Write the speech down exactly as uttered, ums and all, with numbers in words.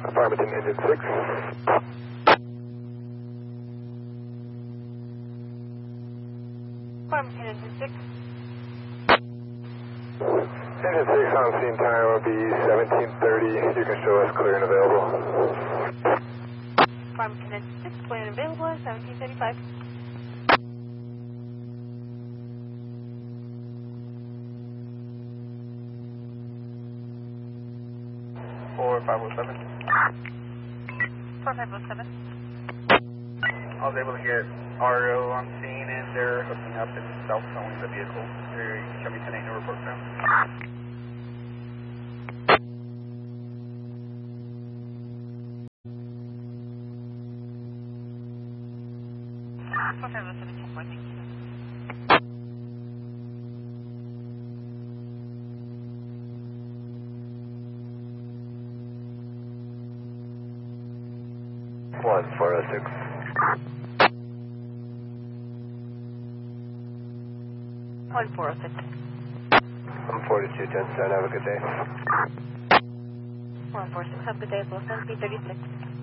Farmington engine six. Farmington engine six. Engine six on scene time will be seventeen thirty. You can show us clear and available. Farmington engine six, clear and available at seventeen thirty-five. four five oh seven. four five oh seven. I was able to get R O on scene and they're hooking up and self-towing the vehicle. There, you can show me ten eight new report now. four five oh seven, ten four, thank you. one four oh six. one four oh six. I'm forty-two ten seven. Have a good day. one four six, have a good day as well, seventeen thirty-six.